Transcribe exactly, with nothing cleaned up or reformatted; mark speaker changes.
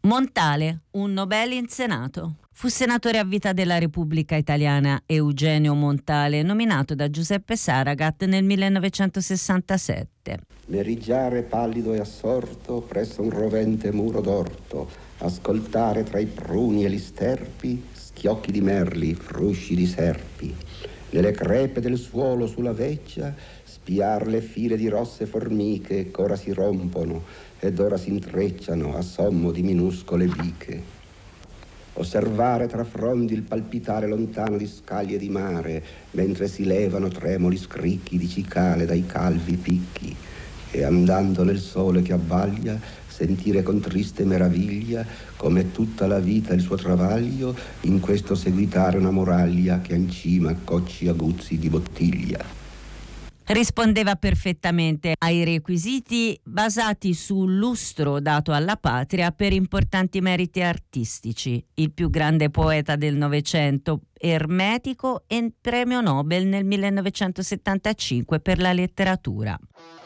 Speaker 1: Montale, un Nobel in Senato. Fu senatore a vita della Repubblica Italiana Eugenio Montale, nominato da Giuseppe Saragat nel millenovecentosessantasette.
Speaker 2: Meriggiare pallido e assorto presso un rovente muro d'orto, ascoltare tra i pruni e gli sterpi schiocchi di merli, frusci di serpi. Nelle crepe del suolo sulla vecchia spiar le file di rosse formiche che ora si rompono ed ora si intrecciano a sommo di minuscole biche. Osservare tra frondi il palpitare lontano di scaglie di mare, mentre si levano tremoli scricchi di cicale dai calvi picchi, e andando nel sole che abbaglia, sentire con triste meraviglia come tutta la vita il suo travaglio in questo seguitare una moraglia che ancima cocci aguzzi di bottiglia.
Speaker 1: Rispondeva perfettamente ai requisiti basati sul lustro dato alla patria per importanti meriti artistici, il più grande poeta del Novecento, ermetico e premio Nobel nel millenovecentosettantacinque per la letteratura.